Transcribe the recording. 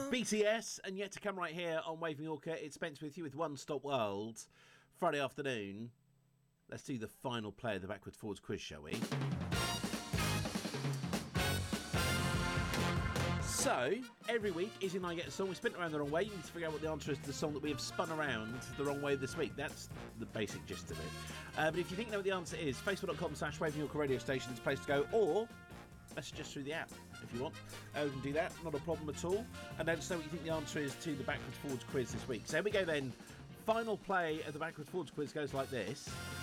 BTS, and yet to come right here on Waving Orca. It's Spence with you with One Stop World. Friday afternoon. Let's do the final play of the Backwards Forwards quiz, shall we? So, every week, Izzy and I get a song. We spin it around the wrong way. You need to figure out what the answer is to the song that we have spun around the wrong way this week. That's the basic gist of it. But if you think you know what the answer is, facebook.com/Waving Orca radio station is the place to go, or message us through the app if you want. We can do that, not a problem at all. And let us know what you think the answer is to the Backwards Forwards quiz this week. So here we go then. Final play of the Backwards Forwards quiz goes like this.